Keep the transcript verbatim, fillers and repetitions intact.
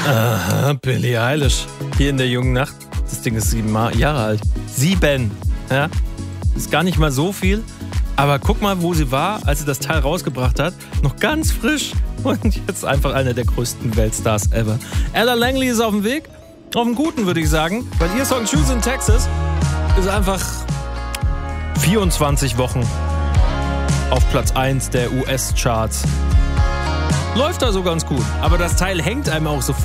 Aha, Billie Eilish. Hier in der jungen Nacht. Das Ding ist sieben Jahre alt. Sieben. Ja? Ist gar nicht mal so viel. Aber guck mal, wo sie war, als sie das Teil rausgebracht hat. Noch ganz frisch. Und jetzt einfach einer der größten Weltstars ever. Ella Langley ist auf dem Weg. Auf dem Guten, würde ich sagen. Weil ihr Song Shoes in Texas ist einfach vierundzwanzig Wochen auf Platz eins der U S-Charts. Läuft da so ganz gut. Aber das Teil hängt einem auch so